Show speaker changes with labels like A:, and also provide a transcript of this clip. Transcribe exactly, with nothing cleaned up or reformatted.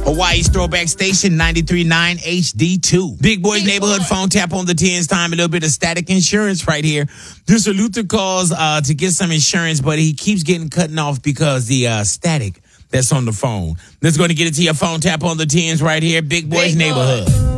A: Hawaii's throwback station, ninety-three point nine H D two. Big Boy's Big Neighborhood boy. Phone tap on the tens time. A little bit of static insurance right here. Mister Luther calls uh, to get some insurance, but he keeps getting cut off because the uh, static that's on the phone. Let's go to get it to your phone tap on the tens right here. Big Boy's Big Neighborhood. Boy.